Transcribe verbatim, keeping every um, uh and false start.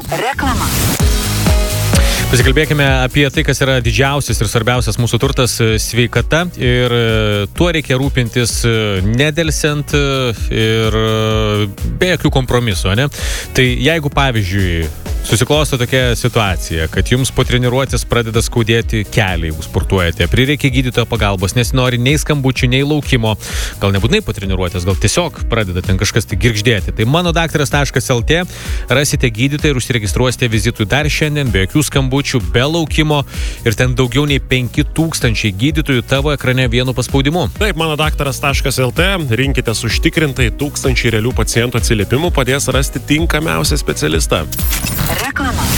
Reklama. Pasikalbėkime apie tai, kas yra didžiausias ir svarbiausias mūsų turtas – sveikata. Ir tuo reikia rūpintis nedelsiant ir be jokių kompromisų, ne? Tai jeigu, pavyzdžiui, susiklosto tokia situacija, kad jums po treniruotės pradeda skaudėti keliai, jeigu sportuojate, prireikia gydytojo pagalbos, nesinori nei skambučių, nei laukimo, gal nebūtinai po treniruotės, gal tiesiog pradeda ten kažkas tai girgždėti. Tai mano daktaras taškas el tė rasite gydytoją ir užsiregistruosite vizitui dar šiandien, be jokių skambučių, be laukimo ir ten daugiau nei penki tūkstančiai gydytojų tavo ekrane vienu paspaudimu. Taip, mano daktaras taškas el tė, rinkitės užtikrintai, tūkstančiai realių pacientų atsiliepimų padės rasti tinkamiausią specialistą. Reklama.